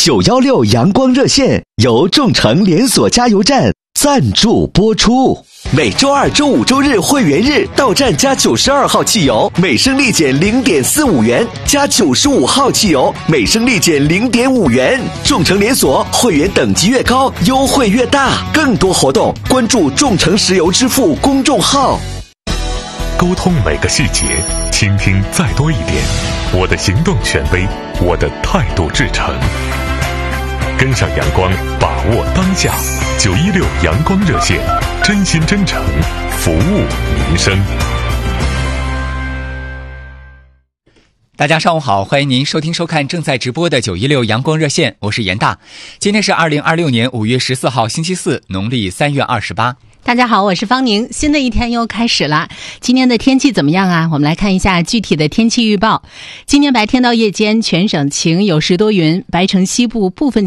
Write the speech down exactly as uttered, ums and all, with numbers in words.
九一六阳光热线由众诚连锁加油站赞助播出。每周二、周五、周日会员日到站加九十二号汽油，每升立减零点四五元；加九十五号汽油，每升立减零点五元。众诚连锁会员等级越高，优惠越大。更多活动，关注众诚石油支付公众号。 沟通每个细节，倾听再多一点。我的行动权威，我的态度至诚。跟上阳光，把握当下。九一六阳光热线，真心真诚，服务民生。 大家上午好，欢迎您收听收看正在直播的九一六阳光热线，我是严大。今天是二零二六年五月十四号星期四，农历三月二十八。 大家好，我是方宁。新的一天又开始了，今天的天气怎么样啊？我们来看一下具体的天气预报。今天白天到夜间全省晴，有时多云，白城西部部分